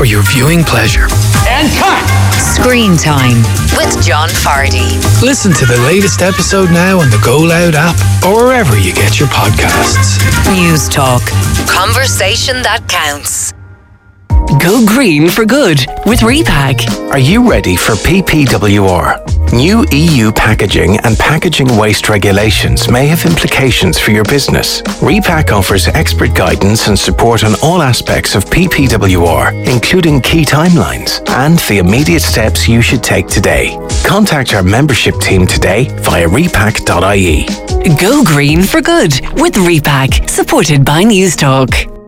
for your viewing pleasure. And cut! Screen Time with John Fardy. Listen to the latest episode now on the Go Loud app or wherever you get your podcasts. News Talk. Conversation that counts. Go green for good with Repack. Are you ready for PPWR? New EU packaging and packaging waste regulations may have implications for your business. Repack offers expert guidance and support on all aspects of PPWR, including key timelines and the immediate steps you should take today. Contact our membership team today via repack.ie. Go green for good with Repack, supported by News Talk.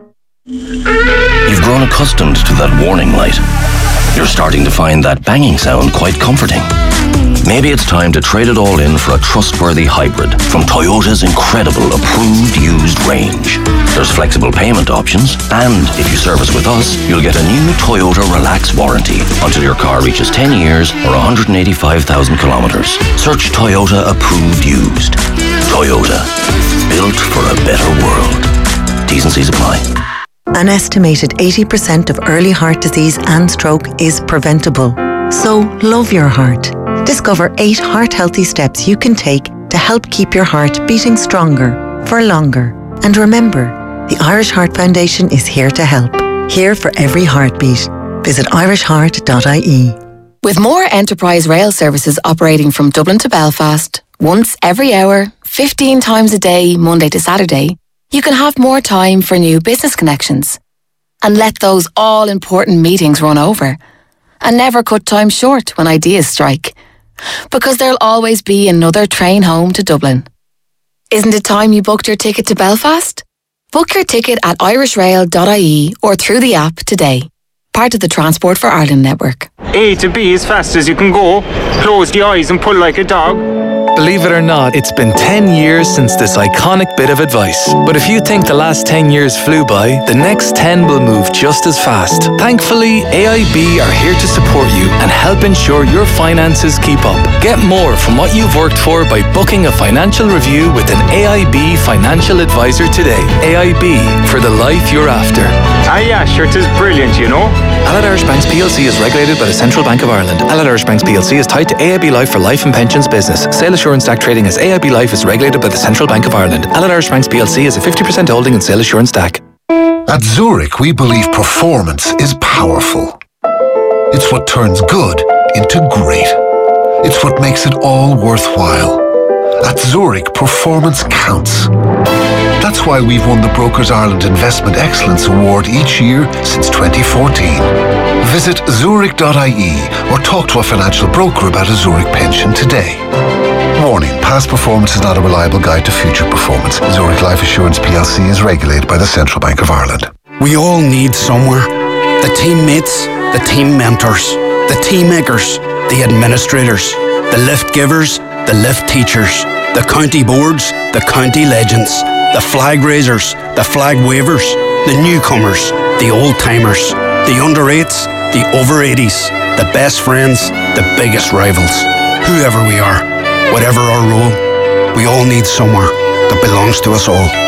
You've grown accustomed to that warning light. You're starting to find that banging sound quite comforting. Maybe it's time to trade it all in for a trustworthy hybrid from Toyota's incredible approved used range. There's flexible payment options, and if you service with us, you'll get a new Toyota Relax warranty until your car reaches 10 years or 185,000 kilometers. Search Toyota approved used. Toyota, built for a better world. T's and C's apply. An estimated 80% of early heart disease and stroke is preventable. So love your heart. Discover 8 heart-healthy steps you can take to help keep your heart beating stronger for longer. And remember, the Irish Heart Foundation is here to help. Here for every heartbeat. Visit irishheart.ie. With more enterprise rail services operating from Dublin to Belfast, once every hour, 15 times a day, Monday to Saturday, you can have more time for new business connections. And let those all-important meetings run over. And never cut time short when ideas strike. Because there'll always be another train home to Dublin. Isn't it time you booked your ticket to Belfast? Book your ticket at irishrail.ie or through the app today. Part of the Transport for Ireland network. A to B as fast as you can go. Close the eyes and pull like a dog. Believe it or not, it's been 10 years since this iconic bit of advice. But if you think the last 10 years flew by, the next 10 will move just as fast. Thankfully, AIB are here to support you and help ensure your finances keep up. Get more from what you've worked for by booking a financial review with an AIB financial advisor today. AIB, for the life you're after. Ah yeah, sure, it is brilliant, you know. Allied Irish Banks PLC is regulated by the Central Bank of Ireland. Allied Irish Banks PLC is tied to AIB Life for life and pensions business. Sale Assurance DAC trading as AIB Life is regulated by the Central Bank of Ireland. Allied Irish Banks PLC is a 50% holding in Sale Assurance DAC. At Zurich, we believe performance is powerful. It's what turns good into great. It's what makes it all worthwhile. At Zurich, performance counts. That's why we've won the Brokers Ireland Investment Excellence Award each year since 2014. Visit zurich.ie or talk to a financial broker about a Zurich pension today. Warning, past performance is not a reliable guide to future performance. Zurich Life Assurance PLC is regulated by the Central Bank of Ireland. We all need somewhere. The teammates, the team mentors, the team makers, the administrators, the lift givers, the lift teachers, the county boards, the county legends, the flag raisers, the flag wavers, the newcomers, the old-timers, the under-8s, the over-80s, the best friends, the biggest rivals. Whoever we are, whatever our role, we all need somewhere that belongs to us all.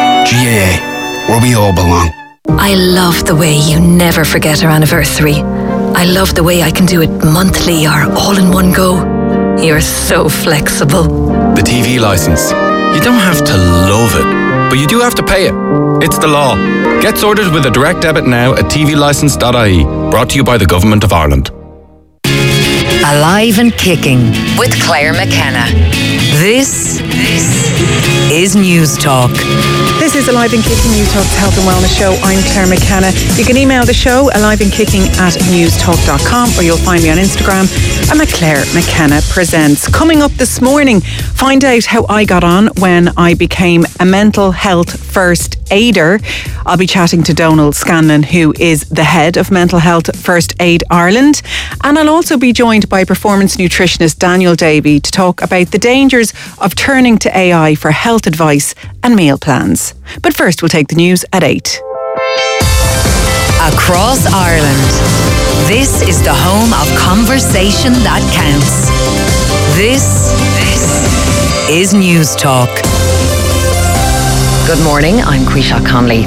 GAA, where we all belong. I love the way you never forget our anniversary. I love the way I can do it monthly or all in one go. You're so flexible. The TV licence. You don't have to love it, but you do have to pay it. It's the law. Get sorted with a direct debit now at tvlicence.ie. Brought to you by the Government of Ireland. Alive and Kicking with Claire McKenna. This is News Talk. This is Alive and Kicking, News Talk's health and wellness show. I'm Claire McKenna. You can email the show aliveandkicking@newstalk.com, or you'll find me on Instagram. I'm at Claire McKenna Presents. Coming up this morning, find out how I got on when I became a mental health first aider. I'll be chatting to Donald Scanlon, who is the head of Mental Health First Aid Ireland. And I'll also be joined by performance nutritionist Daniel Davey to talk about the dangers of turning to AI for health advice and meal plans. But first, we'll take the news at 8. Across Ireland, this is the home of conversation that counts. This is News Talk. Good morning, I'm Quisha Conley.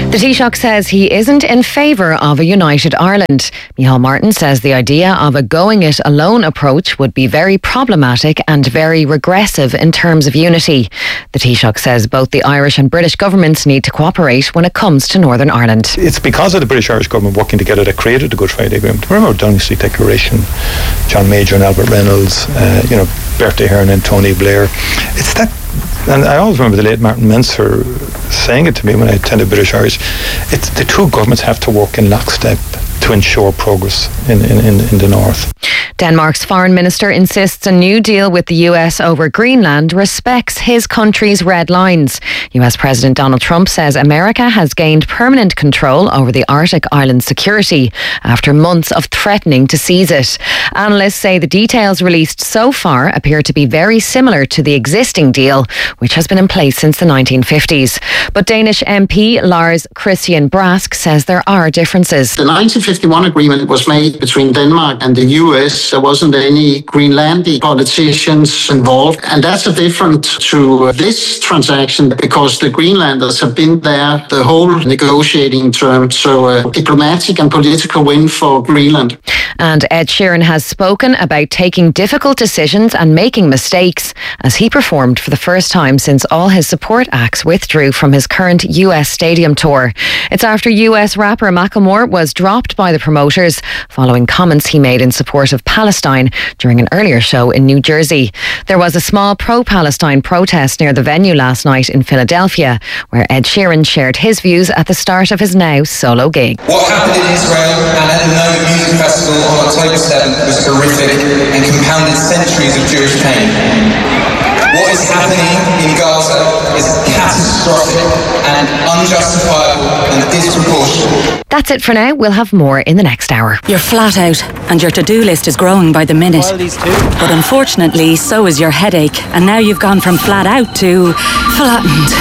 The Taoiseach says he isn't in favour of a united Ireland. Micheál Martin says the idea of a going-it-alone approach would be very problematic and very regressive in terms of unity. The Taoiseach says both the Irish and British governments need to cooperate when it comes to Northern Ireland. It's because of the British-Irish government working together that created the Good Friday Agreement. Remember Downing Street Declaration, John Major and Albert Reynolds, Bertie Ahern and Tony Blair. It's that. And I always remember the late Martin Menser saying it to me when I attended British Irish. It's the two governments have to work in lockstep to ensure progress in the north. Denmark's foreign minister insists a new deal with the US over Greenland respects his country's red lines. US President Donald Trump says America has gained permanent control over the Arctic island's security after months of threatening to seize it. Analysts say the details released so far appear to be very similar to the existing deal, which has been in place since the 1950s. But Danish MP Lars Christian Brask says there are differences. The 1951 agreement was made between Denmark and the US. There wasn't any Greenlandic politicians involved. And that's a different to this transaction because the Greenlanders have been there the whole negotiating term. So a diplomatic and political win for Greenland. And Ed Sheeran has spoken about taking difficult decisions and making mistakes as he performed for the first time since all his support acts withdrew from his current US stadium tour. It's after US rapper Macklemore was dropped by the promoters following comments he made in support of Palestine during an earlier show in New Jersey. There was a small pro-Palestine protest near the venue last night in Philadelphia, where Ed Sheeran shared his views at the start of his now solo gig. What happened in Israel and at the Nova Music Festival on October 7th was horrific and compounded centuries of Jewish pain. What is happening in Gaza is catastrophic and unjustifiable and disproportionate. That's it for now. We'll have more in the next hour. You're flat out and your to-do list is growing by the minute. But unfortunately, so is your headache. And now you've gone from flat out to flattened.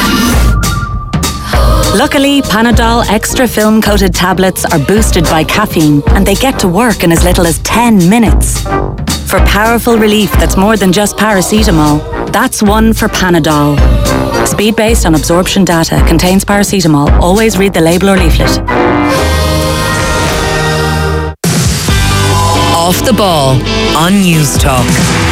Luckily, Panadol Extra Film Coated tablets are boosted by caffeine and they get to work in as little as 10 minutes. For powerful relief that's more than just paracetamol, that's one for Panadol. Speed based on absorption data, contains paracetamol. Always read the label or leaflet. Off the Ball on News Talk.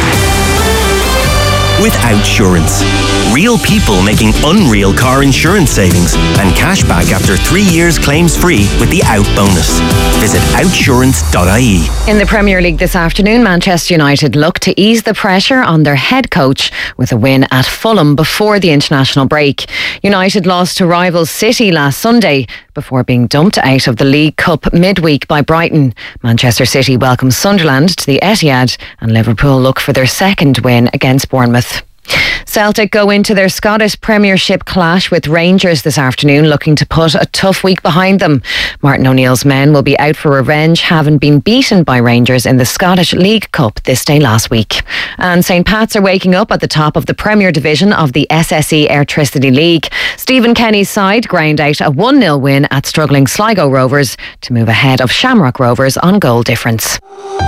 With Outsurance. Real people making unreal car insurance savings and cash back after 3 years claims free with the Out bonus. Visit outsurance.ie. In the Premier League this afternoon, Manchester United look to ease the pressure on their head coach with a win at Fulham before the international break. United lost to rivals City last Sunday before being dumped out of the League Cup midweek by Brighton. Manchester City welcome Sunderland to the Etihad and Liverpool look for their second win against Bournemouth. Celtic go into their Scottish Premiership clash with Rangers this afternoon, looking to put a tough week behind them. Martin O'Neill's men will be out for revenge, having been beaten by Rangers in the Scottish League Cup this day last week. And St Pat's are waking up at the top of the Premier Division of the SSE Airtricity League. Stephen Kenny's side ground out a 1-0 win at struggling Sligo Rovers to move ahead of Shamrock Rovers on goal difference.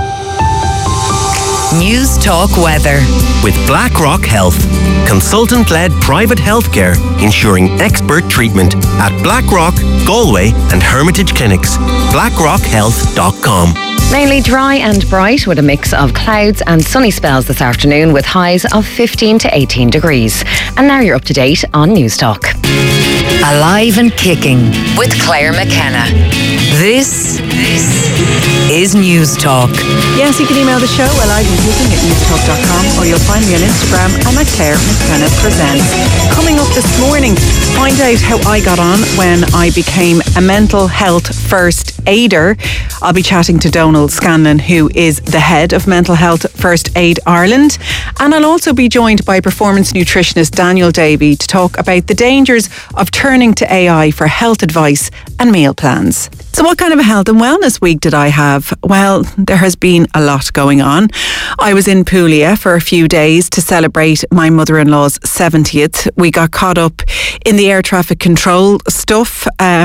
News Talk Weather. With BlackRock Health. Consultant-led private healthcare ensuring expert treatment at BlackRock, Galway and Hermitage Clinics. BlackRockHealth.com. Mainly dry and bright with a mix of clouds and sunny spells this afternoon with highs of 15 to 18 degrees. And now you're up to date on News Talk. Alive and Kicking with Claire McKenna. This is News Talk. Yes, you can email the show aliveandkicking@newstalk.com or you'll find me on Instagram. I'm at Claire McKenna Presents. Coming up this morning, find out how I got on when I became a mental health first aider. I'll be chatting to Donald Scanlon, who is the head of Mental Health First Aid Ireland. And I'll also be joined by performance nutritionist Daniel Davey to talk about the dangers of turning to AI for health advice and meal plans. So what kind of a health and wellness week did I have? well, there has been a lot going on. I was in Puglia for a few days to celebrate my mother-in-law's 70th. We got caught up in the air traffic control stuff,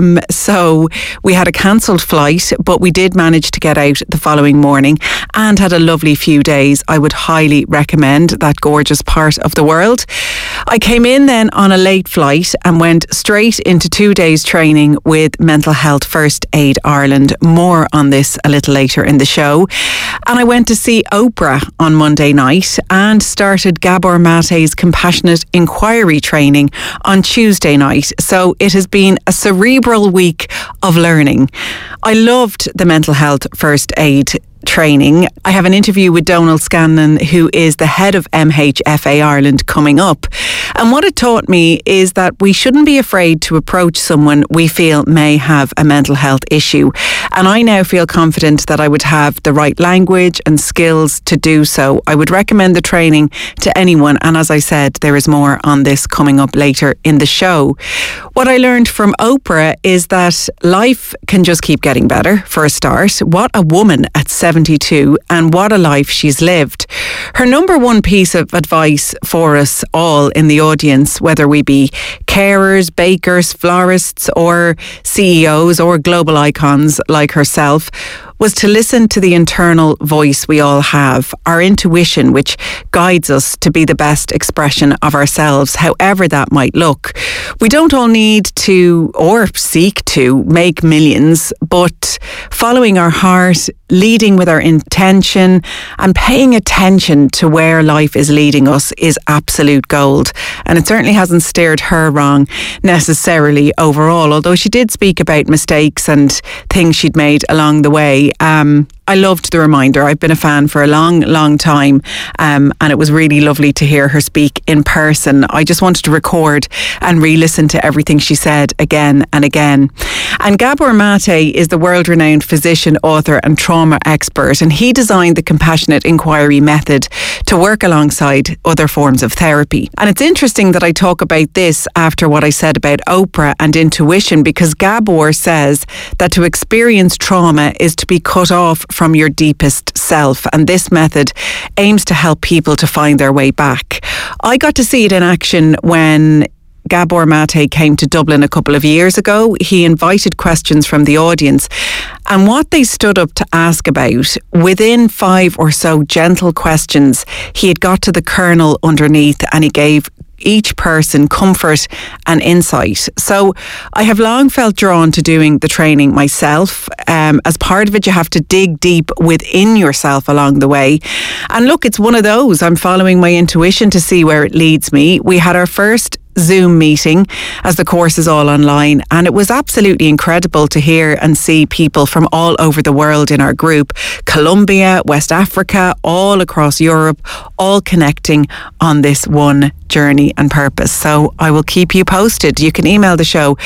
so we had a cancelled flight, but we did manage to get out the following morning and had a lovely few days. I would highly recommend that gorgeous part of the world. I came in then on a late flight and went straight into 2 days training with Mental Health First Aid Ireland. More on this a little later in the show. And I went to see Oprah on Monday night and started Gabor Mate's Compassionate Inquiry training on Tuesday night. So it has been a cerebral week of learning. I loved the Mental Health First Aid training. I have an interview with Donald Scanlon, who is the head of MHFA Ireland, coming up. And what it taught me is that we shouldn't be afraid to approach someone we feel may have a mental health issue. And I now feel confident that I would have the right language and skills to do so. I would recommend the training to anyone. And as I said, there is more on this coming up later in the show. What I learned from Oprah is that life can just keep getting better, for a start. What a woman at 72, and what a life she's lived. Her number one piece of advice for us all in the audience, whether we be carers, bakers, florists, or CEOs or global icons like herself, was to listen to the internal voice we all have, our intuition, which guides us to be the best expression of ourselves, however that might look. We don't all need to or seek to make millions, but following our heart, leading with our intention, and paying attention to where life is leading us is absolute gold. And it certainly hasn't steered her wrong necessarily overall, although she did speak about mistakes and things she'd made along the way. I loved the reminder. I've been a fan for a long, long time, and it was really lovely to hear her speak in person. I just wanted to record and re-listen to everything she said again and again. And Gabor Mate is the world-renowned physician, author and trauma expert, and he designed the Compassionate Inquiry method to work alongside other forms of therapy. And it's interesting that I talk about this after what I said about Oprah and intuition, because Gabor says that to experience trauma is to be cut off from your deepest self, and this method aims to help people to find their way back. I got to see it in action when Gabor Mate came to Dublin a couple of years ago. He invited questions from the audience, and what they stood up to ask about, within 5 or so gentle questions, he had got to the kernel underneath, and he gave each person comfort and insight. So I have long felt drawn to doing the training myself. As part of it, you have to dig deep within yourself along the way. And look, it's one of those. I'm following my intuition to see where it leads me. We had our first Zoom meeting as the course is all online, and it was absolutely incredible to hear and see people from all over the world in our group, Colombia, West Africa, all across Europe, all connecting on this one journey and purpose. So I will keep you posted. You can email the show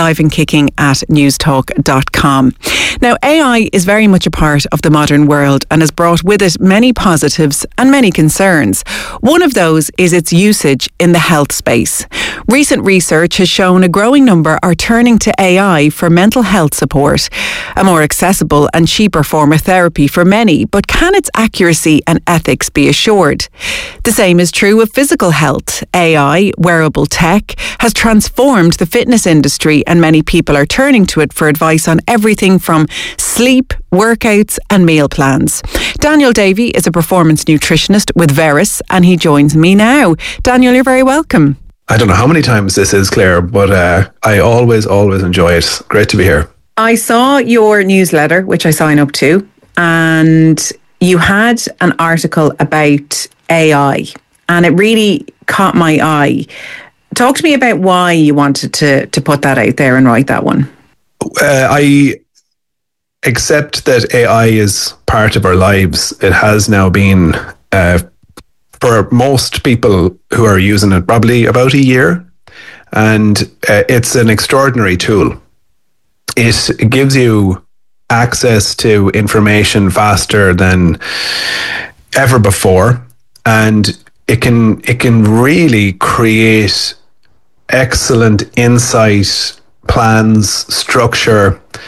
aliveandkicking@newstalk.com. Now, AI is very much a part of the modern world and has brought with it many positives and many concerns. One of those is its usage in the health space. Recent research has shown a growing number are turning to AI for mental health support, a more accessible and cheaper form of therapy for many, but can its accuracy and ethics be assured? The same is true of physical health. AI, wearable tech, has transformed the fitness industry, and many people are turning to it for advice on everything from sleep, workouts and meal plans. Daniel Davey is a performance nutritionist with Veris, and he joins me now. Daniel, you're very welcome. I don't know how many times this is, Claire, but I always enjoy it. Great to be here. I saw your newsletter, which I sign up to, and you had an article about AI, and it really caught my eye. Talk to me about why you wanted to put that out there and write that one. I accept that AI is part of our lives. It has now been, for most people who are using it, probably about a year. And it's an extraordinary tool. It gives you access to information faster than ever before. And it can really create excellent insight, plans, structure,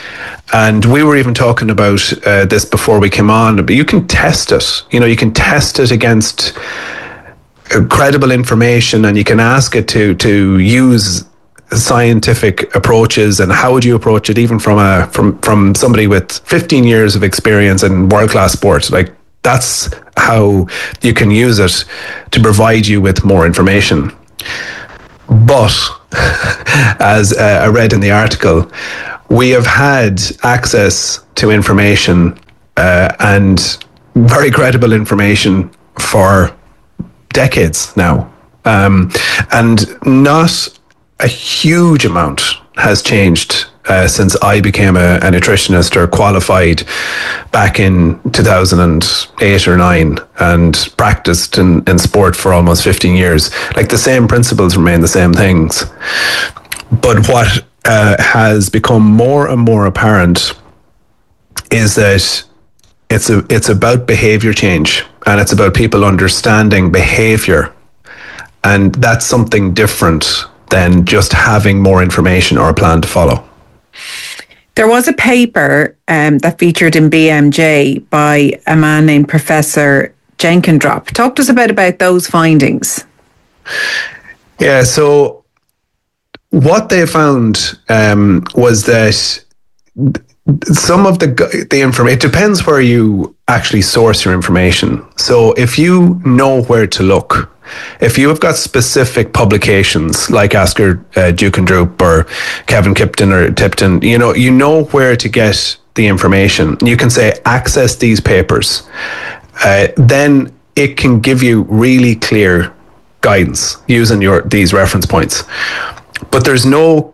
And we were even talking about this before we came on, but you can test it. You can test it against credible information, and you can ask it to use scientific approaches. And how would you approach it, even from somebody with 15 years of experience in world-class sports? Like, that's how you can use it to provide you with more information. But as I read in the article, we have had access to information and very credible information for decades now. And not a huge amount has changed since I became a nutritionist or qualified back in 2008 or 9 and practiced in sport for almost 15 years. Like, the same principles remain the same things. But what has become more and more apparent is that it's about behavior change, and it's about people understanding behavior, and that's something different than just having more information or a plan to follow. There was a paper that featured in BMJ by a man named Professor Jenkendrop. Talk to us about those findings. Yeah, so what they found was that some of the information, it depends where you actually source your information. So if you know where to look, if you have got specific publications like Asker Jenkendrop or Kevin Kipton or Tipton, you know where to get the information. You can say, access these papers. Then it can give you really clear guidance using these reference points. But there's no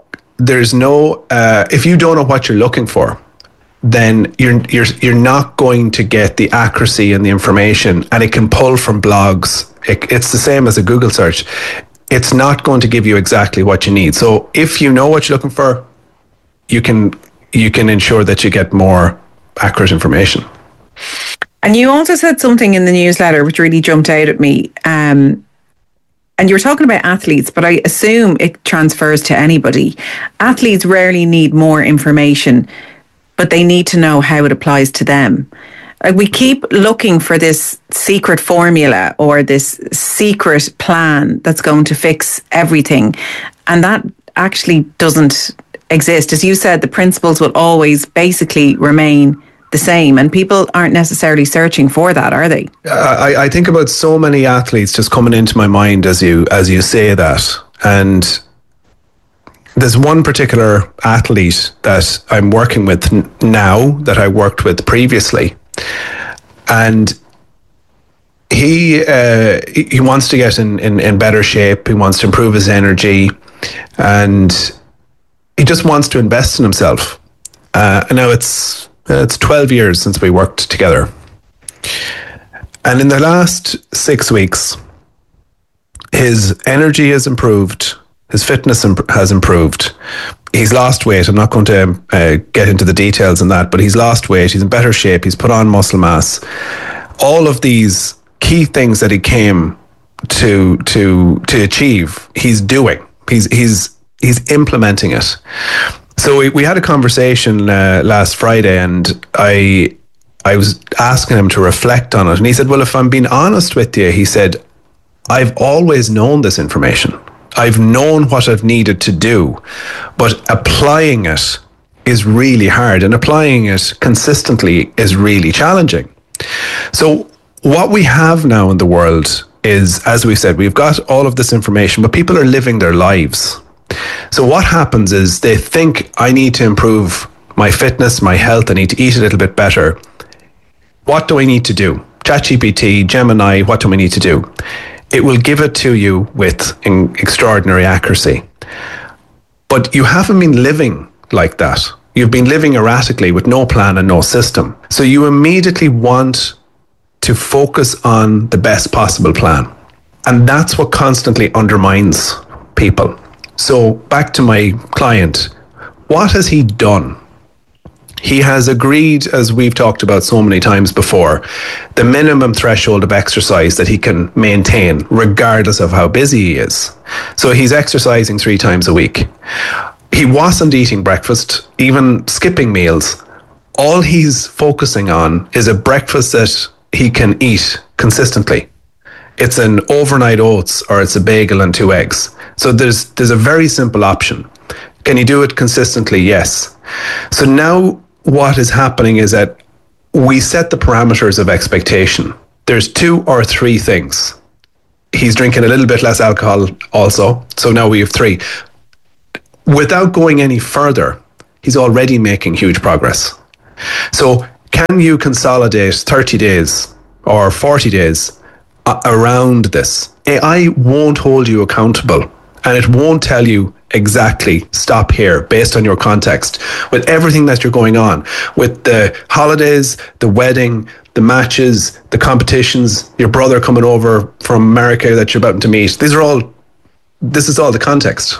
if you don't know what you're looking for, then you're not going to get the accuracy and the information, and it can pull from blogs. It's the same as a Google search. It's not going to give you exactly what you need. So if you know what you're looking for, you can ensure that you get more accurate information. And you also said something in the newsletter which really jumped out at me. And you were talking about athletes, but I assume it transfers to anybody. Athletes rarely need more information, but they need to know how it applies to them. We keep looking for this secret formula or this secret plan that's going to fix everything. And that actually doesn't exist. As you said, the principles will always basically remain the same, and people aren't necessarily searching for that, are they? I think about so many athletes just coming into my mind as you say that. And there's one particular athlete that I'm working with now that I worked with previously, and he wants to get in better shape. He wants to improve his energy, and he just wants to invest in himself. And now it's 12 years since we worked together, and in the last 6 weeks, his energy has improved. His fitness has improved. He's lost weight. I'm not going to get into the details on that, but he's lost weight. He's in better shape. He's put on muscle mass. All of these key things that he came to achieve, he's doing. He's implementing it. So we had a conversation last Friday, and I was asking him to reflect on it, and he said, "Well, if I'm being honest with you," he said, "I've always known this information. I've known what I've needed to do, but applying it is really hard, and applying it consistently is really challenging." So what we have now in the world is, as we said, we've got all of this information, but people are living their lives. So what happens is they think, I need to improve my fitness, my health, I need to eat a little bit better. What do I need to do? ChatGPT, Gemini, what do I need to do? It will give it to you with extraordinary accuracy. But you haven't been living like that. You've been living erratically with no plan and no system. So you immediately want to focus on the best possible plan. And that's what constantly undermines people. So back to my client, what has he done? He has agreed, as we've talked about so many times before, the minimum threshold of exercise that he can maintain regardless of how busy he is. So he's exercising 3 times a week. he wasn't eating breakfast, even skipping meals. All he's focusing on is a breakfast that he can eat consistently. It's an overnight oats or it's a bagel and 2 eggs. So there's a very simple option. Can you do it consistently? Yes. So now what is happening is that we set the parameters of expectation. There's 2 or 3 things. He's drinking a little bit less alcohol also. So now we have 3. Without going any further, he's already making huge progress. So can you consolidate 30 days or 40 days around this? AI won't hold you accountable, and it won't tell you exactly stop here based on your context. With everything that you're going on, with the holidays, the wedding, the matches, the competitions, your brother coming over from America that you're about to meet, this is all the context.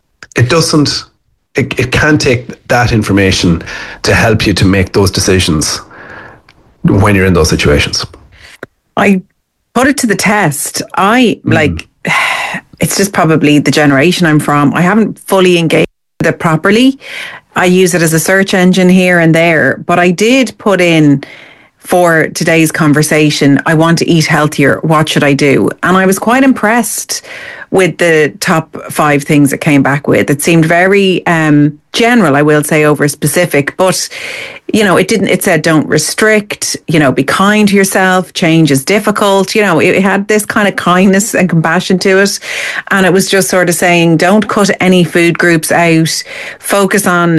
It can take that information to help you to make those decisions when you're in those situations. I put it to the test. It's just probably the generation I'm from. I haven't fully engaged with it properly. I use it as a search engine here and there, but I did put in for today's conversation, I want to eat healthier. What should I do? And I was quite impressed with the top 5 things it came back with. It seemed very general, I will say, over specific, but it said don't restrict, be kind to yourself, change is difficult. It had this kind of kindness and compassion to it. And it was just sort of saying, don't cut any food groups out, focus on,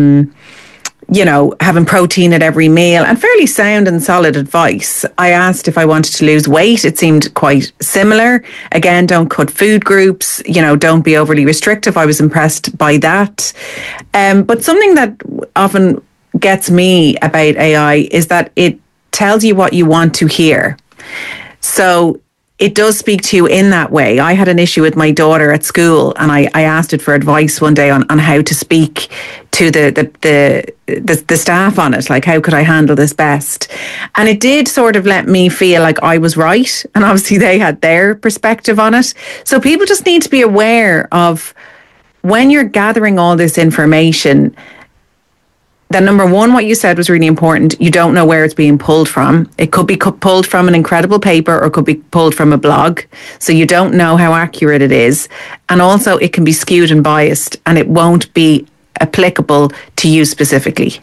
having protein at every meal, and fairly sound and solid advice. I asked if I wanted to lose weight. It seemed quite similar. Again, don't cut food groups, don't be overly restrictive. I was impressed by that. But something that often gets me about AI is that it tells you what you want to hear. So it does speak to you in that way. I had an issue with my daughter at school, and I asked it for advice one day on how to speak to the staff on it, like how could I handle this best. And it did sort of let me feel like I was right, and obviously they had their perspective on it. So people just need to be aware of when you're gathering all this information, that number one, what you said was really important. You don't know where it's being pulled from. It could be pulled from an incredible paper or it could be pulled from a blog. So you don't know how accurate it is. And also it can be skewed and biased, and it won't be applicable to you specifically.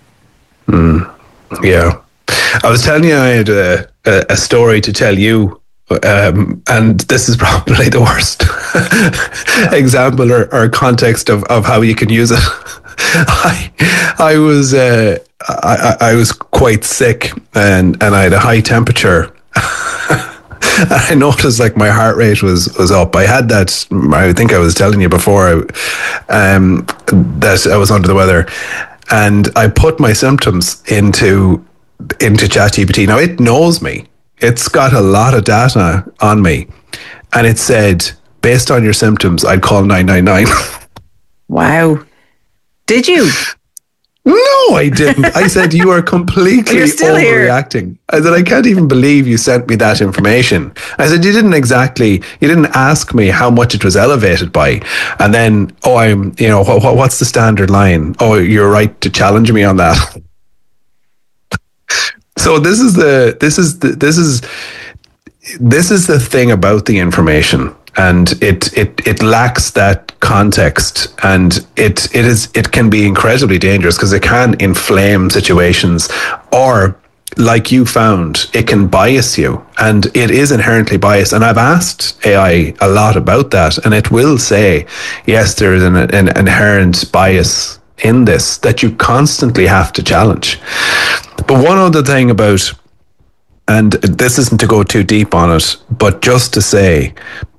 Yeah. I was telling you I had a story to tell you, and this is probably the worst example or context of how you can use it. I was quite sick and I had a high temperature. I noticed like my heart rate was up. I had that, I think I was telling you before, that I was under the weather, and I put my symptoms into ChatGPT. Now it knows me. It's got a lot of data on me, and it said, based on your symptoms, I'd call 999. Wow. Did you? No, I didn't. I said, you are completely overreacting. I said, I can't even believe you sent me that information. I said, you didn't ask me how much it was elevated by. And then, what's the standard line? Oh, you're right to challenge me on that. So this is the thing about the information. And it lacks that context, and it can be incredibly dangerous because it can inflame situations, or like you found, it can bias you, and it is inherently biased. And I've asked AI a lot about that, and it will say, yes, there is an inherent bias in this that you constantly have to challenge. But one other thing about, and this isn't to go too deep on it, but just to say,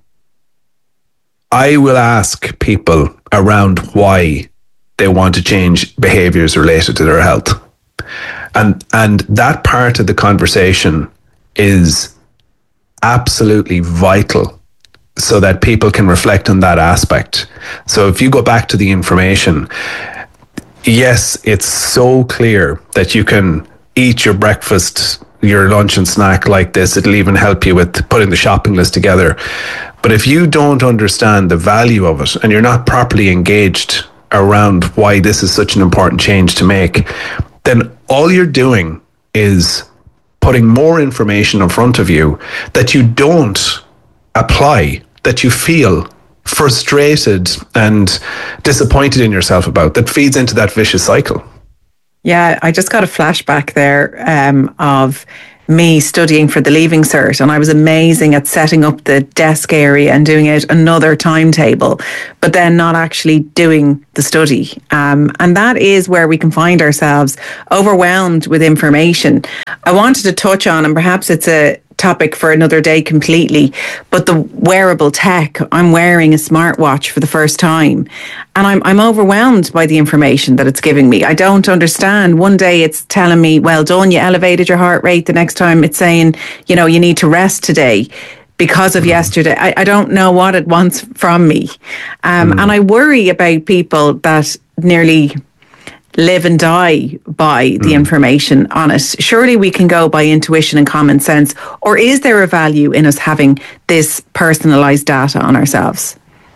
I will ask people around why they want to change behaviors related to their health. And that part of the conversation is absolutely vital so that people can reflect on that aspect. So if you go back to the information, yes, it's so clear that you can eat your breakfast, your lunch and snack like this. It'll even help you with putting the shopping list together. But if you don't understand the value of it and you're not properly engaged around why this is such an important change to make, then all you're doing is putting more information in front of you that you don't apply, that you feel frustrated and disappointed in yourself about, that feeds into that vicious cycle. Yeah, I just got a flashback there of me studying for the Leaving Cert, and I was amazing at setting up the desk area and doing out another timetable, but then not actually doing the study. And that is where we can find ourselves overwhelmed with information. I wanted to touch on, and perhaps it's a topic for another day completely, but the wearable tech. I'm wearing a smartwatch for the first time, and I'm overwhelmed by the information that it's giving me. I don't understand. One day it's telling me, well done, you elevated your heart rate. The next time it's saying, you know, you need to rest today because of yesterday. I don't know what it wants from me. And I worry about people that nearly live and die by the information on it. Surely we can go by intuition and common sense, or is there a value in us having this personalised data on ourselves?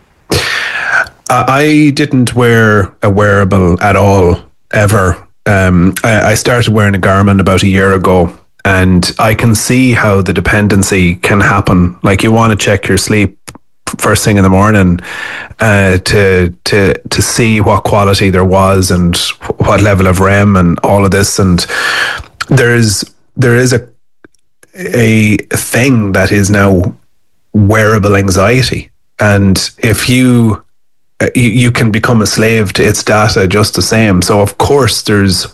I didn't wear a wearable at all, ever. I started wearing a Garmin about a year ago, and I can see how the dependency can happen. Like, you want to check your sleep first thing in the morning to see what quality there was and what level of REM and all of this. And there is a thing that is now wearable anxiety, and if you can become a slave to its data just the same. So of course there's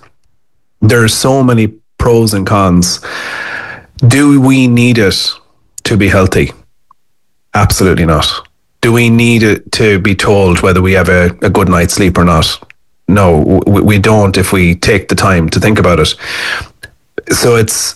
so many pros and cons. Do we need it to be healthy? Absolutely not. Do we need it to be told whether we have a good night's sleep or not? No, we don't, if we take the time to think about it. So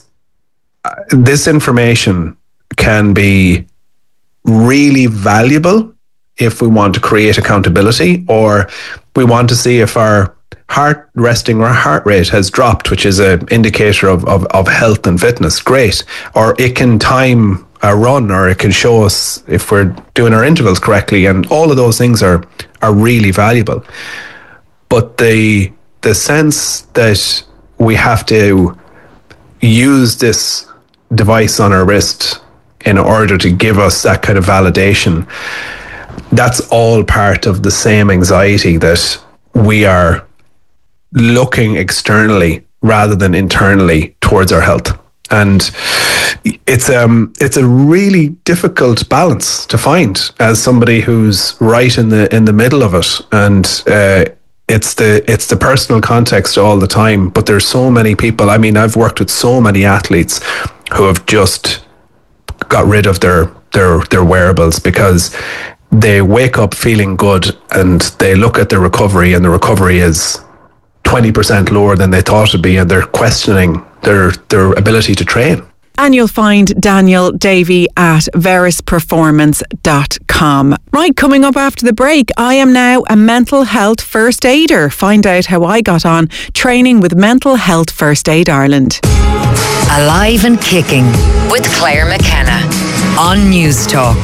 this information can be really valuable if we want to create accountability, or we want to see if our heart rate has dropped, which is an indicator of health and fitness. Great. Or it can time a run, or it can show us if we're doing our intervals correctly, and all of those things are really valuable. But the sense that we have to use this device on our wrist in order to give us that kind of validation, that's all part of the same anxiety that we are looking externally rather than internally towards our health. And it's a really difficult balance to find as somebody who's right in the middle of it. And it's the personal context all the time. But there's so many people. I mean, I've worked with so many athletes who have just got rid of their wearables because they wake up feeling good and they look at their recovery, and the recovery is 20% lower than they thought it'd be, and they're questioning their ability to train. And you'll find Daniel Davey at verisperformance.com. Right, coming up after the break, I am now a mental health first aider. Find out how I got on training with Mental Health First Aid Ireland. Alive and Kicking with Claire McKenna on News Talk.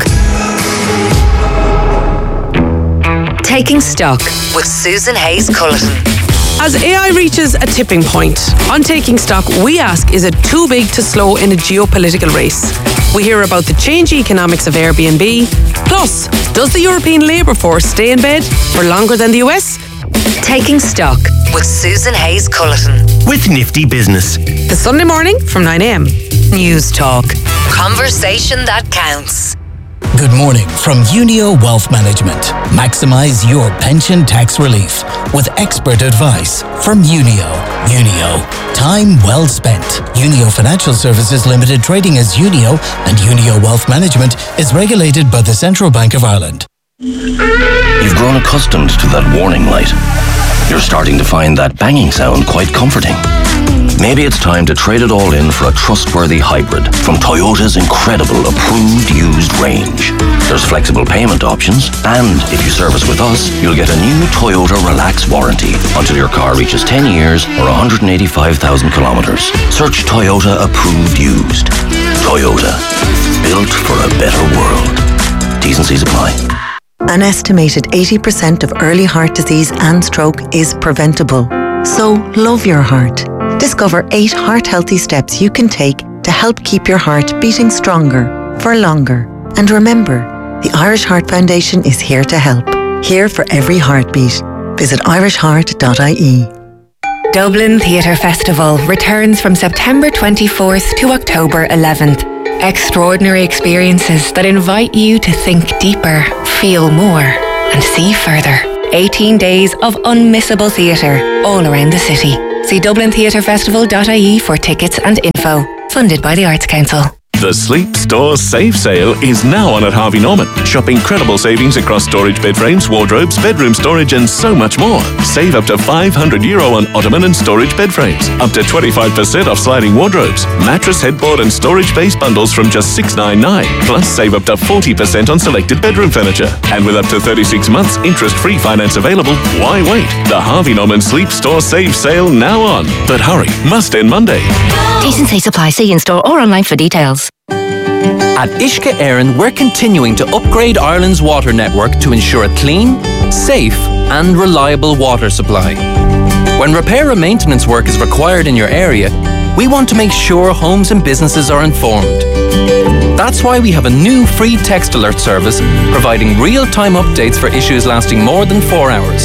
Taking Stock with Susan Hayes-Culleton. As AI reaches a tipping point, on Taking Stock, we ask, is it too big to slow in a geopolitical race? We hear about the changing economics of Airbnb. Plus, does the European labour force stay in bed for longer than the US? Taking Stock with Susan Hayes-Culleton. With Nifty Business. The Sunday morning from 9 a.m. News Talk. Conversation that counts. Good morning from Unio Wealth Management. Maximize your pension tax relief with expert advice from Unio. Unio, time well spent. Unio Financial Services Limited, trading as Unio, and Unio Wealth Management is regulated by the Central Bank of Ireland. You've grown accustomed to that warning light. You're starting to find that banging sound quite comforting. Maybe it's time to trade it all in for a trustworthy hybrid from Toyota's incredible approved used range. There's flexible payment options, and if you service with us, you'll get a new Toyota Relax warranty until your car reaches 10 years or 185,000 kilometers. Search Toyota approved used. Toyota, built for a better world. T's and C's apply. An estimated 80% of early heart disease and stroke is preventable. So love your heart. Discover 8 heart-healthy steps you can take to help keep your heart beating stronger for longer. And remember, the Irish Heart Foundation is here to help. Here for every heartbeat. Visit irishheart.ie. Dublin Theatre Festival returns from September 24th to October 11th. Extraordinary experiences that invite you to think deeper, feel more, and see further. 18 days of unmissable theatre all around the city. See dublintheatrefestival.ie for tickets and info. Funded by the Arts Council. The Sleep Store Save Sale is now on at Harvey Norman. Shop incredible savings across storage bed frames, wardrobes, bedroom storage and so much more. Save up to €500 on ottoman and storage bed frames. Up to 25% off sliding wardrobes. Mattress, headboard and storage base bundles from just $6.99. Plus save up to 40% on selected bedroom furniture. And with up to 36 months interest-free finance available, why wait? The Harvey Norman Sleep Store Save Sale now on. But hurry, must end Monday. T&C supply. See in-store or online for details. At Uisce Éireann, we're continuing to upgrade Ireland's water network to ensure a clean, safe and reliable water supply. When repair and maintenance work is required in your area, we want to make sure homes and businesses are informed. That's why we have a new free text alert service providing real-time updates for issues lasting more than 4 hours.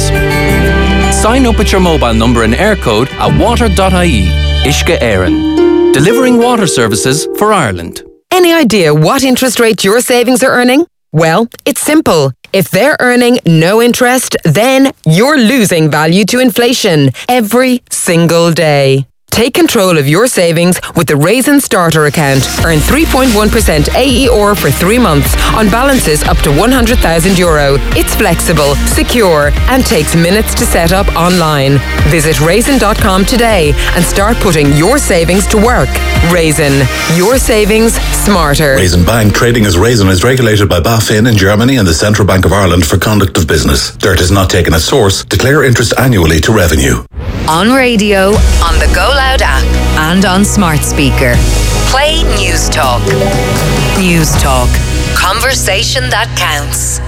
Sign up with your mobile number and air code at water.ie. Uisce Éireann, delivering water services for Ireland. Any idea what interest rate your savings are earning? Well, it's simple. If they're earning no interest, then you're losing value to inflation every single day. Take control of your savings with the Raisin Starter account. Earn 3.1% AER for 3 months on balances up to €100,000. It's flexible, secure, and takes minutes to set up online. Visit raisin.com today and start putting your savings to work. Raisin, your savings smarter. Raisin Bank, trading as Raisin, is regulated by BaFin in Germany and the Central Bank of Ireland for conduct of business. Dirt is not taken as source. Declare interest annually to revenue. On radio, on the Go Loud app, and on smart speaker. Play News Talk. News Talk. Conversation that counts.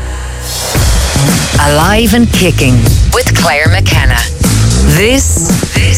Alive and Kicking with Claire McKenna. This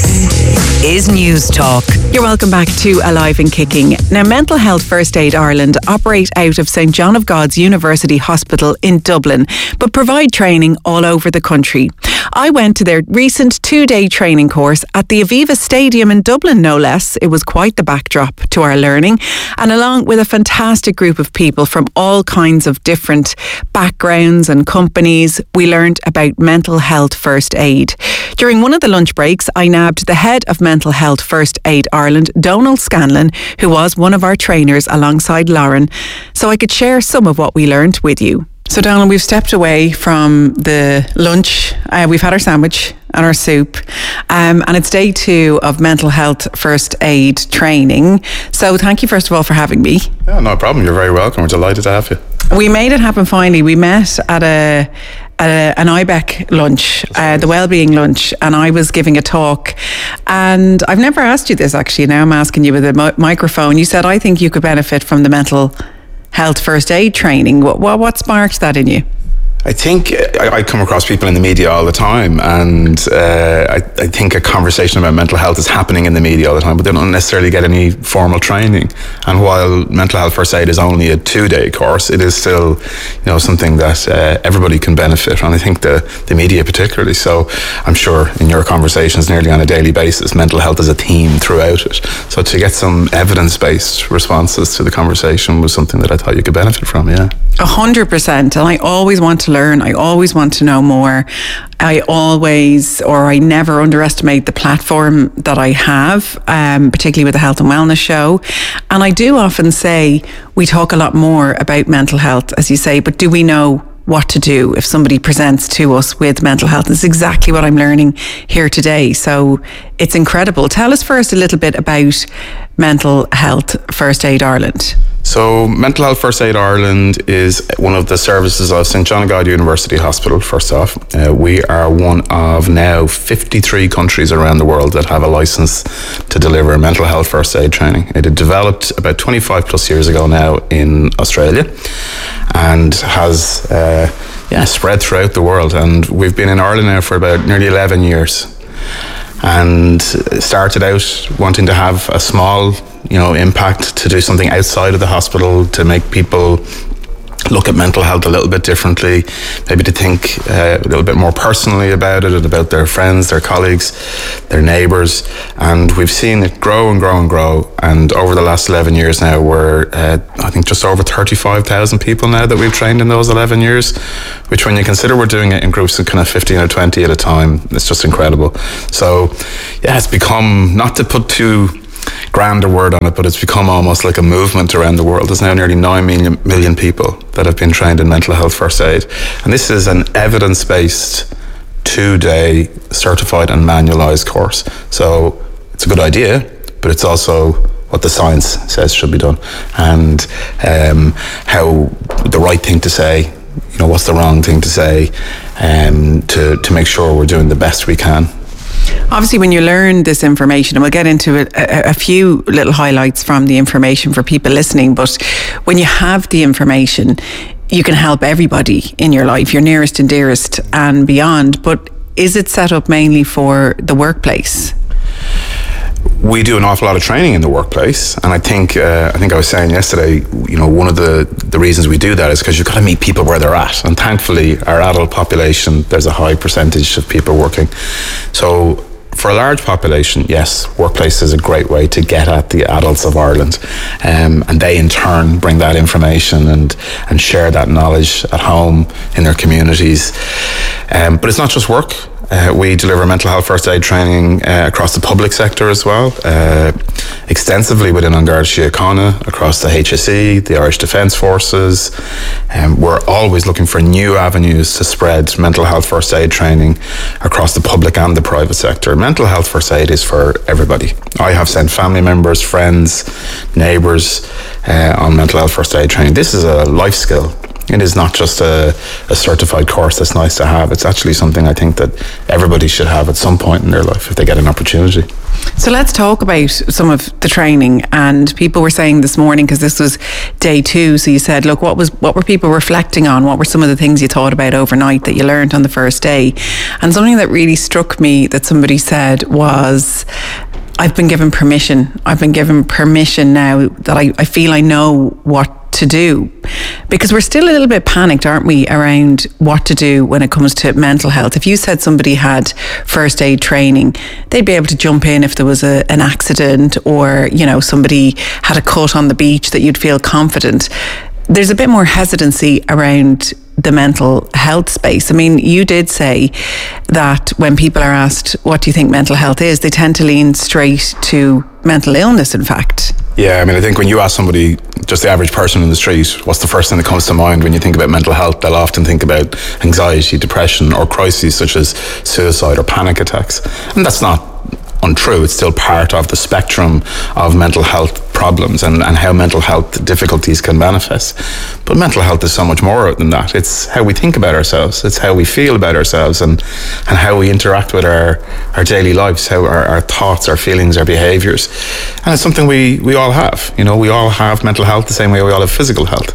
is News Talk. You're welcome back to Alive and Kicking. Now, Mental Health First Aid Ireland operate out of St John of God's University Hospital in Dublin, but provide training all over the country. I went to their recent 2-day training course at the Aviva Stadium in Dublin, no less. It was quite the backdrop to our learning, and along with a fantastic group of people from all kinds of different backgrounds and companies, we learned about mental health first aid. During one of the lunch breaks, I nabbed the head of Mental Health First Aid Ireland, Donald Scanlon, who was one of our trainers alongside Lauren, so I could share some of what we learned with you. So, Donald, we've stepped away from the lunch. We've had our sandwich and our soup, and it's day 2 of Mental Health First Aid training. So thank you, first of all, for having me. Yeah, no problem. You're very welcome. We're delighted to have you. We made it happen finally. We met at an IBEC lunch, the Wellbeing lunch, and I was giving a talk. And I've never asked you this, actually. Now I'm asking you with a microphone. You said, I think you could benefit from the Mental Health First Aid training. What sparked that in you? I think I come across people in the media all the time, and I think a conversation about mental health is happening in the media all the time, but they don't necessarily get any formal training. And while Mental Health First Aid is only a 2-day course, it is still, something that everybody can benefit from. I think the media particularly. So I'm sure in your conversations nearly on a daily basis, mental health is a theme throughout it. So to get some evidence-based responses to the conversation was something that I thought you could benefit from, yeah. 100%. And I always want to learn. I always want to know more. I never underestimate the platform that I have, particularly with the Health and Wellness Show. And I do often say we talk a lot more about mental health, as you say, but do we know what to do if somebody presents to us with mental health? It's exactly what I'm learning here today. So it's incredible. Tell us first a little bit about Mental Health First Aid Ireland. So Mental Health First Aid Ireland is one of the services of St John of God University Hospital, first off. We are one of now 53 countries around the world that have a licence to deliver mental health first aid training. It had developed about 25 plus years ago now in Australia, and has spread throughout the world. And we've been in Ireland now for about nearly 11 years. And started out wanting to have a small, impact, to do something outside of the hospital, to make people look at mental health a little bit differently, maybe to think a little bit more personally about it and about their friends, their colleagues, their neighbours. And we've seen it grow and grow and grow. And over the last 11 years now, we're, I think, just over 35,000 people now that we've trained in those 11 years, which, when you consider we're doing it in groups of kind of 15 or 20 at a time, it's just incredible. So, it's become, not to put too grand a word on it, but it's become almost like a movement around the world. There's now nearly 9 million people that have been trained in mental health first aid. And this is an evidence-based 2-day certified and manualised course. So it's a good idea, but it's also what the science says should be done, and how the right thing to say, what's the wrong thing to say, to make sure we're doing the best we can. Obviously, when you learn this information, and we'll get into it, a few little highlights from the information for people listening, but when you have the information, you can help everybody in your life, your nearest and dearest and beyond. But is it set up mainly for the workplace? We do an awful lot of training in the workplace, and I think I was saying yesterday, one of the reasons we do that is because you've got to meet people where they're at, and thankfully our adult population, there's a high percentage of people working. So for a large population, yes, workplace is a great way to get at the adults of Ireland, and they in turn bring that information and share that knowledge at home, in their communities. But it's not just work. We deliver mental health first aid training across the public sector as well, extensively within An Garda Síochána, across the HSE, the Irish Defence Forces. We're always looking for new avenues to spread mental health first aid training across the public and the private sector. Mental health first aid is for everybody. I have sent family members, friends, neighbours on mental health first aid training. This is a life skill. It is not just a certified course that's nice to have. It's actually something I think that everybody should have at some point in their life if they get an opportunity. So let's talk about some of the training. And people were saying this morning, because this was day 2, so you said, look, what were people reflecting on? What were some of the things you thought about overnight that you learned on the first day? And something that really struck me that somebody said was, I've been given permission. I've been given permission now that I feel I know what to do. Because we're still a little bit panicked, aren't we, around what to do when it comes to mental health. If you said somebody had first aid training, they'd be able to jump in if there was an accident, or, somebody had a cut on the beach, that you'd feel confident. There's a bit more hesitancy around the mental health space. I mean, you did say that when people are asked, what do you think mental health is, they tend to lean straight to mental illness, in fact. Yeah, I think when you ask somebody, just the average person in the street, what's the first thing that comes to mind when you think about mental health, they'll often think about anxiety, depression, or crises such as suicide or panic attacks. And that's not untrue. It's still part of the spectrum of mental health problems and how mental health difficulties can manifest. But mental health is so much more than that. It's how we think about ourselves. It's how we feel about ourselves and how we interact with our daily lives, how our thoughts, our feelings, our behaviours. And it's something we all have. We all have mental health the same way we all have physical health.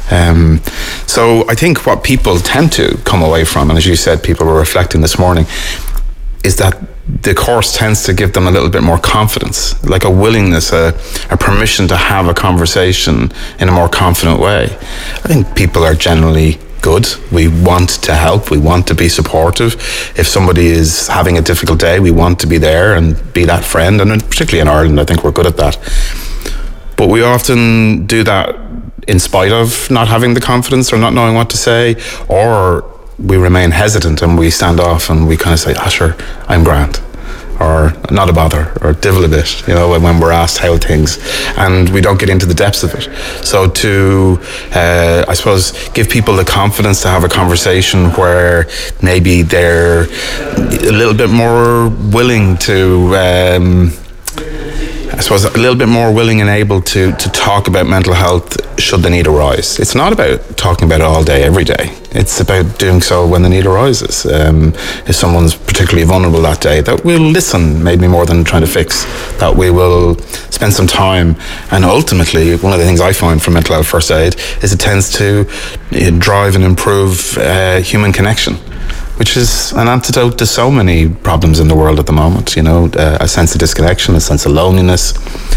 So I think what people tend to come away from, and as you said, people were reflecting this morning, is that the course tends to give them a little bit more confidence, like a willingness, a permission to have a conversation in a more confident way. I think people are generally good. We want to help. We want to be supportive. If somebody is having a difficult day, we want to be there and be that friend. And particularly in Ireland, I think we're good at that. But we often do that in spite of not having the confidence or not knowing what to say, or we remain hesitant and we stand off and we kind of say, sure, I'm grand, or not a bother, or divil a bit, when we're asked how things, and we don't get into the depths of it. So to, I suppose, give people the confidence to have a conversation where maybe they're a little bit more willing to I suppose, a little bit more willing and able to talk about mental health should the need arise. It's not about talking about it all day, every day. It's about doing so when the need arises. If someone's particularly vulnerable that day, that we'll listen maybe more than trying to fix, that we will spend some time. And ultimately, one of the things I find from mental health first aid is it tends to drive and improve human connection, which is an antidote to so many problems in the world at the moment. A sense of disconnection, a sense of loneliness,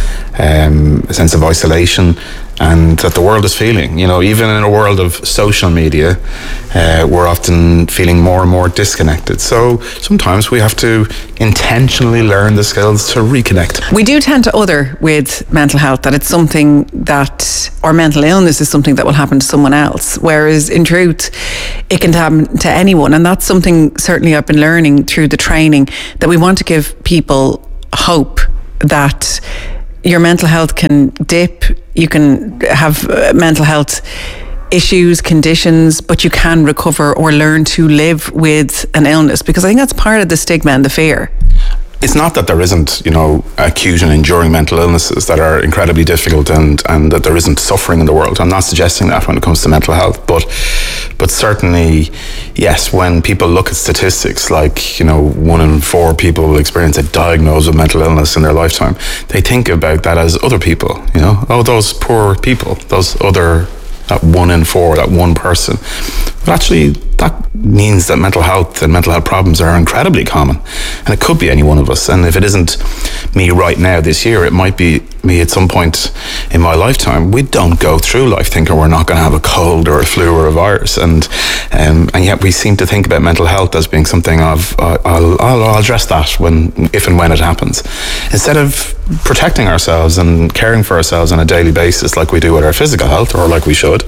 a sense of isolation, and that the world is feeling. Even in a world of social media, we're often feeling more and more disconnected. So sometimes we have to intentionally learn the skills to reconnect. We do tend to other with mental health, that it's something that, or mental illness is something that will happen to someone else, whereas in truth it can happen to anyone. And that's something certainly I've been learning through the training, that we want to give people hope that your mental health can dip, you can have mental health issues, conditions, but you can recover or learn to live with an illness, because I think that's part of the stigma and the fear. It's not that there isn't, acute and enduring mental illnesses that are incredibly difficult and that there isn't suffering in the world. I'm not suggesting that when it comes to mental health, but certainly, yes, when people look at statistics like, 1 in 4 people will experience a diagnosis of mental illness in their lifetime, they think about that as other people, those poor people, that 1 in 4, that one person. But actually, that means that mental health and mental health problems are incredibly common. And it could be any one of us. And if it isn't me right now this year, it might be me at some point in my lifetime. We don't go through life thinking we're not going to have a cold or a flu or a virus. And yet we seem to think about mental health as being something of, I'll address that if and when it happens. Instead of protecting ourselves and caring for ourselves on a daily basis like we do with our physical health, or like we should,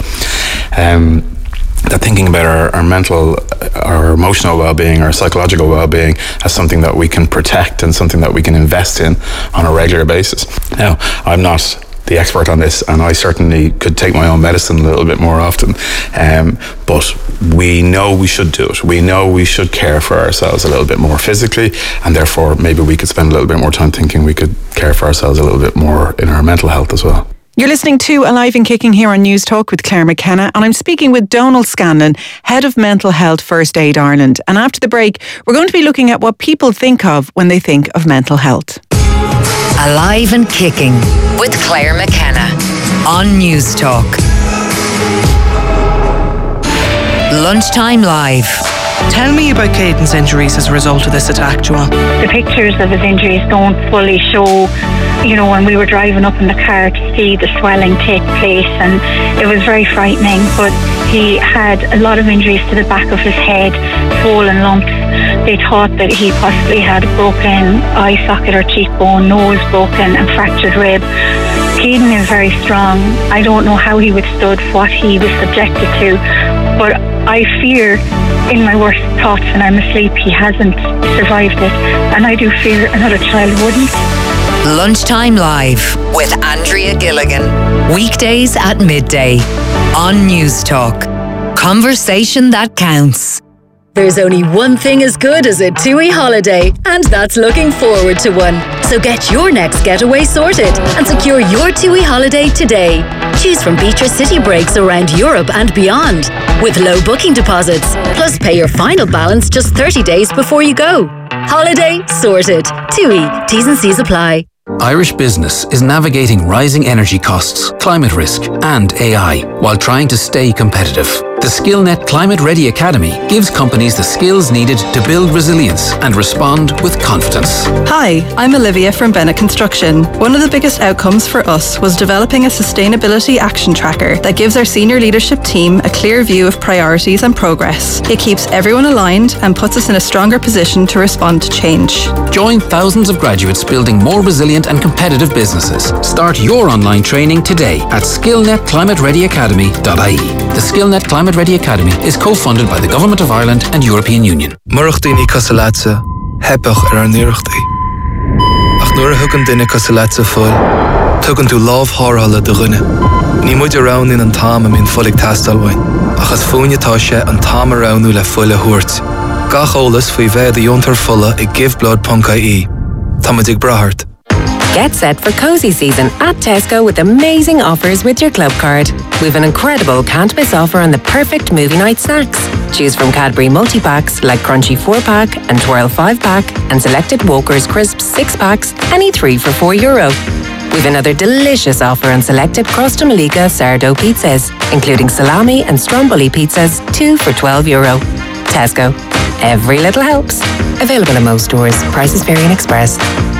that thinking about our mental, our emotional well-being, our psychological well-being as something that we can protect and something that we can invest in on a regular basis. Now, I'm not the expert on this, and I certainly could take my own medicine a little bit more often, but we know we should do it. We know we should care for ourselves a little bit more physically, and therefore maybe we could spend a little bit more time thinking we could care for ourselves a little bit more in our mental health as well. You're listening to Alive and Kicking here on News Talk with Claire McKenna, and I'm speaking with Donal Scanlon, Head of Mental Health First Aid Ireland. And after the break, we're going to be looking at what people think of when they think of mental health. Alive and Kicking with Claire McKenna on News Talk. Lunchtime Live. Tell me about Caden's injuries as a result of this attack, Joanne. The pictures of his injuries don't fully show, when we were driving up in the car to see the swelling take place, and it was very frightening. But he had a lot of injuries to the back of his head, swollen lumps. They thought that he possibly had a broken eye socket or cheekbone, nose broken and fractured rib. Caden is very strong. I don't know how he withstood what he was subjected to, but I fear in my worst thoughts when I'm asleep he hasn't survived it, and I do fear another child wouldn't. Lunchtime Live with Andrea Gilligan. Weekdays at midday on News Talk. Conversation that counts. There's only one thing as good as a TUI holiday, and that's looking forward to one. So get your next getaway sorted and secure your TUI holiday today. Choose from Beatrice city breaks around Europe and beyond, with low booking deposits, plus pay your final balance just 30 days before you go. Holiday sorted. TUI. T's and C's apply. Irish business is navigating rising energy costs, climate risk, and AI while trying to stay competitive. The SkillNet Climate Ready Academy gives companies the skills needed to build resilience and respond with confidence. Hi, I'm Olivia from Bennett Construction. One of the biggest outcomes for us was developing a sustainability action tracker that gives our senior leadership team a clear view of priorities and progress. It keeps everyone aligned and puts us in a stronger position to respond to change. Join thousands of graduates building more resilient and competitive businesses. Start your online training today at skillnetclimatereadyacademy.ie. The SkillNet Climate Ready Academy is co-funded by the Government of Ireland and European Union. Murachtaini Casalatsa, Hepach Arnirchti. Ach nur hugan dine Casalatsa full, tugan to love horhala de runne. Ni mud around in an tam min fullig tastalwain. Ach as funya tasha an tam around ula fulla hurt. Gach olas fi ve the yonter fulla I give blood punkai e. Tamadig brahart. Get set for cozy season at Tesco with amazing offers with your club card. We've an incredible can't miss offer on the perfect movie night snacks. Choose from Cadbury multi-packs like Crunchy 4-pack and Twirl 5-pack and selected Walker's Crisps 6-packs, any 3 for €4. We've another delicious offer on selected Crosta Malika sourdough pizzas, including salami and stromboli pizzas, 2 for €12. Tesco. Every little helps. Available in most stores. Prices vary in Express.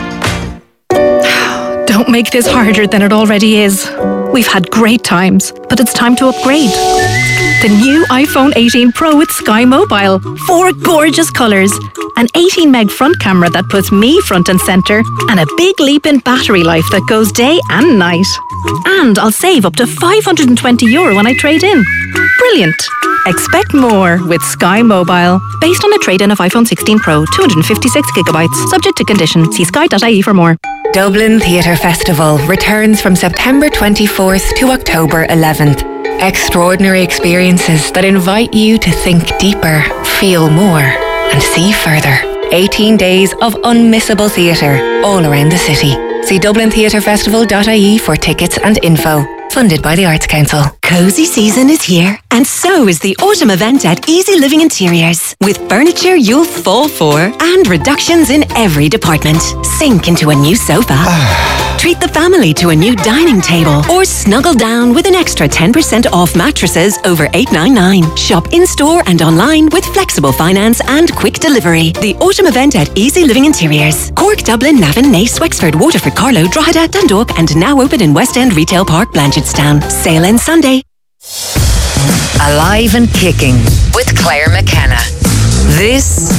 Don't make this harder than it already is. We've had great times, but it's time to upgrade. The new iPhone 18 Pro with Sky Mobile. 4 gorgeous colours. An 18 meg front camera that puts me front and centre. And a big leap in battery life that goes day and night. And I'll save up to €520 when I trade in. Brilliant. Expect more with Sky Mobile. Based on a trade-in of iPhone 16 Pro, 256GB. Subject to condition. See sky.ie for more. Dublin Theatre Festival returns from September 24th to October 11th. Extraordinary experiences that invite you to think deeper, feel more, and see further. 18 days of unmissable theatre all around the city. See dublintheatrefestival.ie for tickets and info. Funded by the Arts Council. Cozy season is here, and so is the autumn event at Easy Living Interiors. With furniture you'll fall for, and reductions in every department. Sink into a new sofa. Treat the family to a new dining table, or snuggle down with an extra 10% off mattresses over $8.99. Shop in-store and online with flexible finance and quick delivery. The autumn event at Easy Living Interiors. Cork, Dublin, Navan, Naas, Wexford, Waterford, Carlow, Drogheda, Dundalk, and now open in West End Retail Park, Blanchardstown. Sale ends Sunday. Alive and Kicking with Claire McKenna. This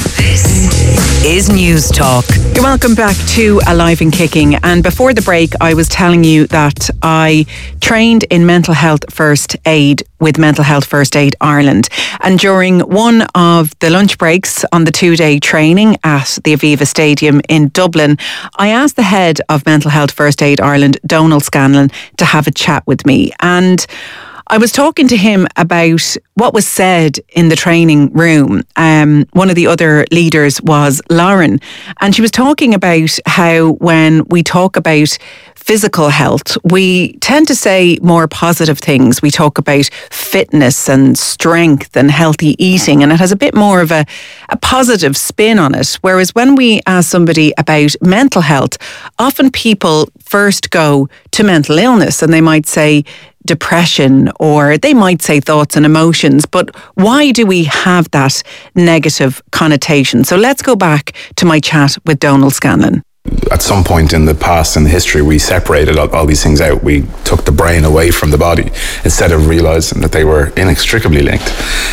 is News Talk. You're welcome back to Alive and Kicking. And before the break, I was telling you that I trained in mental health first aid with Mental Health First Aid Ireland. And during one of the lunch breaks on the 2-day training at the Aviva Stadium in Dublin, I asked the head of Mental Health First Aid Ireland, Donal Scanlon, to have a chat with me. And I was talking to him about what was said in the training room. One of the other leaders was Lauren, and she was talking about how when we talk about physical health, we tend to say more positive things. We talk about fitness and strength and healthy eating, and it has a bit more of a positive spin on it. Whereas when we ask somebody about mental health, often people first go to mental illness and they might say depression, or they might say thoughts and emotions. But why do we have that negative connotation? So let's go back to my chat with Donal Scanlon. At some point in the past, in the history, we separated all these things out. We took the brain away from the body instead of realising that they were inextricably linked.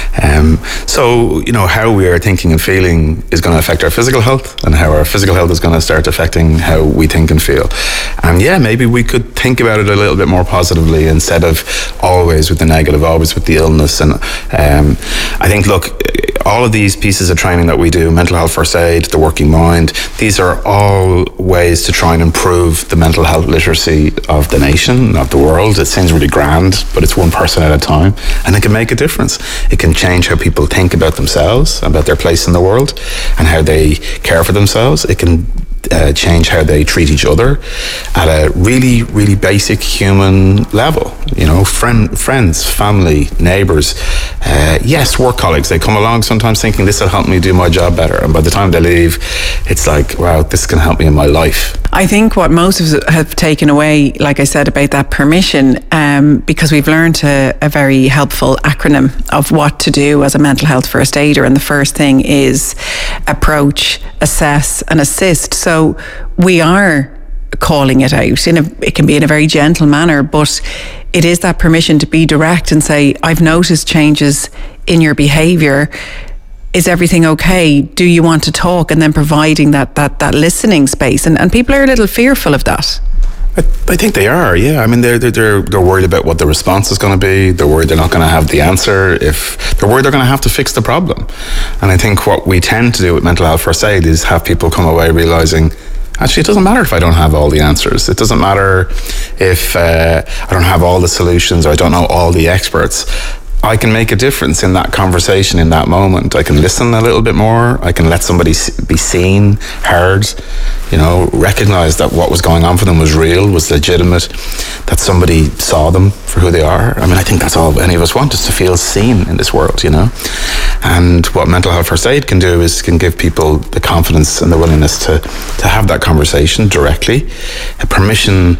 So, how we are thinking and feeling is going to affect our physical health, and how our physical health is going to start affecting how we think and feel. And maybe we could think about it a little bit more positively instead of always with the negative, always with the illness. And I think, all of these pieces of training that we do, mental health first aid, the working mind, these are all ways to try and improve the mental health literacy of the nation, of the world. It seems really grand, but it's one person at a time, and it can make a difference. It can change how people think about themselves, about their place in the world, and how they care for themselves. It can change how they treat each other at a really, really basic human level. Friends, family, neighbours, work colleagues. They come along sometimes thinking this will help me do my job better, and by the time they leave, it's like, wow, this can help me in my life. I think what most of us have taken away, like I said, about that permission, because we've learned a very helpful acronym of what to do as a mental health first aider, and the first thing is approach, assess and assist. So we are calling it out. It can be in a very gentle manner, but it is that permission to be direct and say, I've noticed changes in your behaviour. Is everything okay? Do you want to talk? And then providing that listening space. And people are a little fearful of that. I think they are, yeah. I mean, they're worried about what the response is going to be. They're worried they're not going to have the answer. If they're worried they're going to have to fix the problem. And I think what we tend to do with mental health first aid is have people come away realising, actually, it doesn't matter if I don't have all the answers. It doesn't matter if I don't have all the solutions or I don't know all the experts. I can make a difference in that conversation in that moment. I can listen a little bit more. I can let somebody be seen, heard, recognize that what was going on for them was real, was legitimate, that somebody saw them for who they are. I mean, I think that's all any of us want, is to feel seen in this world, And what Mental Health First Aid can do is can give people the confidence and the willingness to have that conversation directly, a permission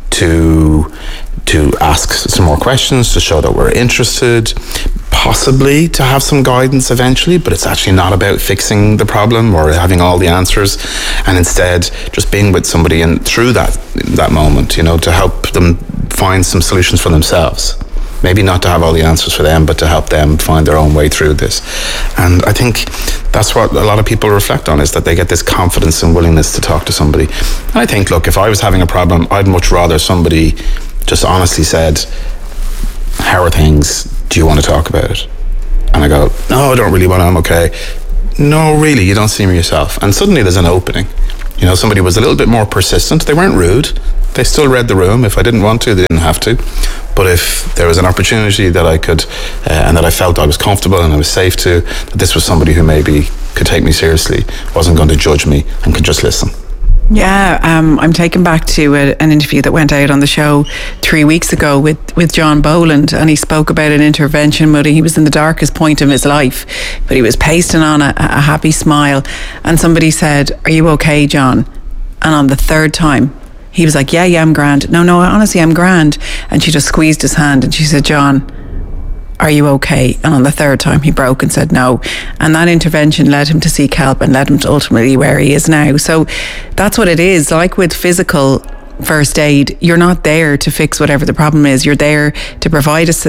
to ask some more questions, to show that we're interested, possibly to have some guidance eventually, but it's actually not about fixing the problem or having all the answers, and instead just being with somebody and through that moment, to help them find some solutions for themselves. Maybe not to have all the answers for them, but to help them find their own way through this. And I think that's what a lot of people reflect on, is that they get this confidence and willingness to talk to somebody. And I think, look, if I was having a problem, I'd much rather somebody just honestly said, how are things? Do you want to talk about it? And I go, no, I don't really want to, I'm okay. No, really, you don't see me yourself. And suddenly there's an opening. Somebody was a little bit more persistent. They weren't rude. They still read the room. If I didn't want to, they didn't have to. But if there was an opportunity that I could, and that I felt I was comfortable and I was safe to, that this was somebody who maybe could take me seriously, wasn't going to judge me, and could just listen. Yeah, I'm taken back to an interview that went out on the show 3 weeks ago with John Boland, and he spoke about an intervention when he was in the darkest point of his life, but he was pasting on a happy smile, and somebody said, "Are you okay, John?" And on the third time, he was like, yeah, I'm grand. No, honestly, I'm grand. And she just squeezed his hand and she said, "John, are you okay?" And on the third time he broke and said no. And that intervention led him to seek help and led him to ultimately where he is now. So that's what it is. Like with physical first aid, you're not there to fix whatever the problem is. You're there to provide a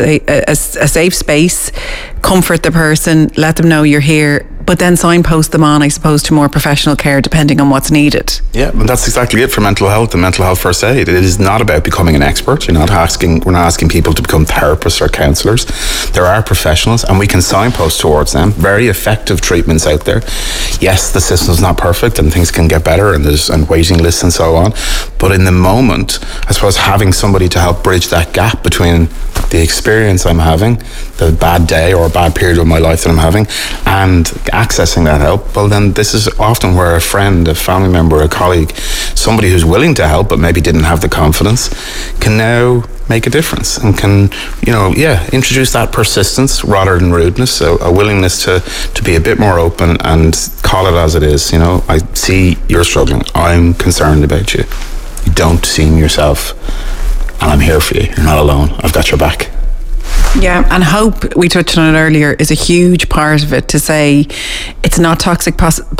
safe space, comfort the person, let them know you're here, but then signpost them on, I suppose, to more professional care depending on what's needed. Yeah, and that's exactly it for mental health and mental health first aid. It is not about becoming an expert. We're not asking people to become therapists or counsellors. There are professionals, and we can signpost towards them. Very effective treatments out there. Yes, the system's not perfect and things can get better, and there's waiting lists and so on. But in the moment, I suppose having somebody to help bridge that gap between the experience I'm having, the bad day or a bad period of my life that I'm having, and accessing that help, well then this is often where a friend, a family member, a colleague, somebody who's willing to help but maybe didn't have the confidence, can now make a difference and can, introduce that persistence rather than rudeness, so a willingness to be a bit more open and call it as it is. I see you're struggling. I'm concerned about you. You don't see me yourself, and I'm here for you. You're not alone. I've got your back. Yeah, and hope, we touched on it earlier, is a huge part of it, to say it's not toxic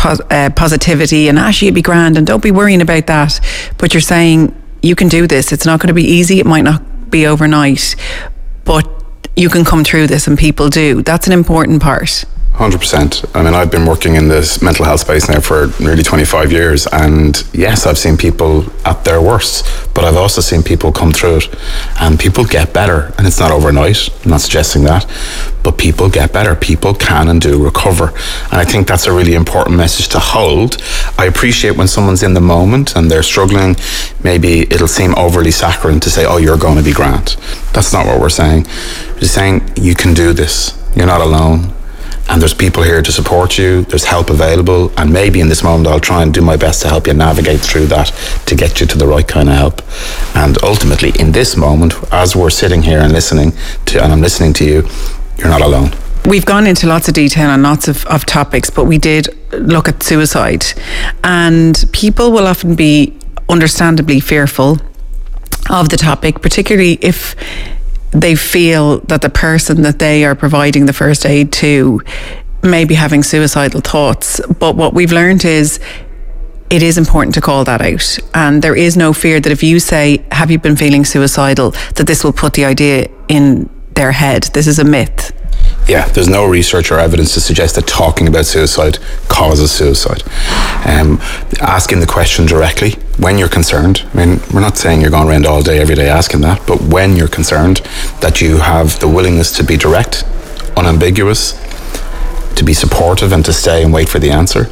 positivity and actually it'd be grand and don't be worrying about that, but you're saying you can do this. It's not going to be easy, it might not be overnight, but you can come through this, and people do. That's an important part. 100%. I mean, I've been working in this mental health space now for nearly 25 years, and yes, I've seen people at their worst, but I've also seen people come through it, and people get better, and it's not overnight. I'm not suggesting that, but people get better. People can and do recover, and I think that's a really important message to hold. I appreciate when someone's in the moment and they're struggling, maybe it'll seem overly saccharine to say, oh, you're going to be grand. That's not what we're saying. We're saying you can do this. You're not alone. And there's people here to support you, there's help available, and maybe in this moment I'll try and do my best to help you navigate through that to get you to the right kind of help. And ultimately, in this moment, as we're sitting here and I'm listening to you, you're not alone. We've gone into lots of detail on lots of topics, but we did look at suicide. And people will often be understandably fearful of the topic, particularly if they feel that the person that they are providing the first aid to may be having suicidal thoughts. But what we've learned is it is important to call that out. And there is no fear that if you say, have you been feeling suicidal, that this will put the idea in their head. This is a myth. Yeah, there's no research or evidence to suggest that talking about suicide causes suicide. Asking the question directly when you're concerned, I mean, we're not saying you're going around all day, every day asking that, but when you're concerned, that you have the willingness to be direct, unambiguous, to be supportive and to stay and wait for the answer,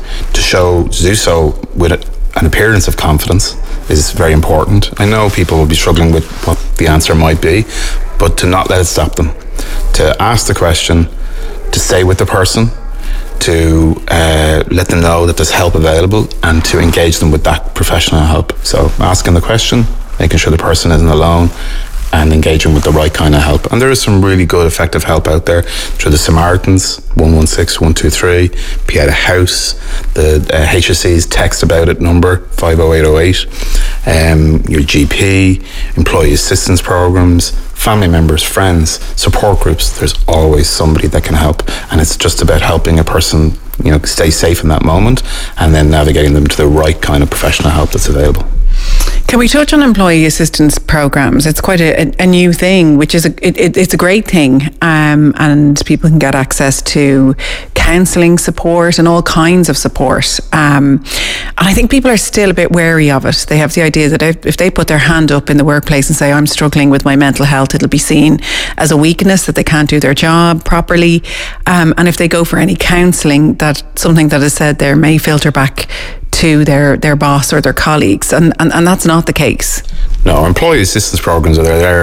to do so with an appearance of confidence is very important. I know people will be struggling with what the answer might be, but to not let it stop them. to ask the question, to stay with the person, to let them know that there's help available, and to engage them with that professional help. So asking the question, making sure the person isn't alone, and engaging with the right kind of help. And there is some really good, effective help out there through the Samaritans, 116 123, Pieta House, the HSE's text about it number, 50808, your GP, employee assistance programs, family members, friends, support groups. There's always somebody that can help. And it's just about helping a person, stay safe in that moment, and then navigating them to the right kind of professional help that's available. Can we touch on employee assistance programs? It's quite a new thing, which is it's a great thing, and people can get access to counselling support and all kinds of support. And I think people are still a bit wary of it. They have the idea that if they put their hand up in the workplace and say, I'm struggling with my mental health, it'll be seen as a weakness, that they can't do their job properly. And if they go for any counselling, that something that is said there may filter back to their boss or their colleagues, and that's not the case. No, employee assistance programs are there